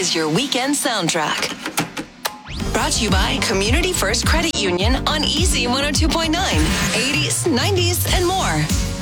is your weekend soundtrack. Brought to you by Community First Credit Union on Easy 102.9, 80s, 90s, and more.